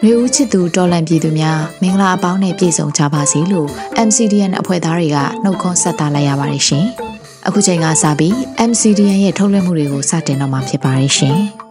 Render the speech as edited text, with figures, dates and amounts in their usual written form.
နွေဦးချစ်သူတော်လန်ပြည်သူများမင်္ဂလာအပေါင်းနဲ့ပြည့်စုံကြပါစေလို့ MCDN အဖွဲ့သားတွေကနှုတ်ခွန်းဆက်တာလိုက်ရပါတယ်ရှင်။အခုချိန်ကစပြီး MCDN ရဲ့ထုတ်လွှင့်မှုတွေကိုစတင်တော့မှာဖြစ်ပါတယ်ရှင်။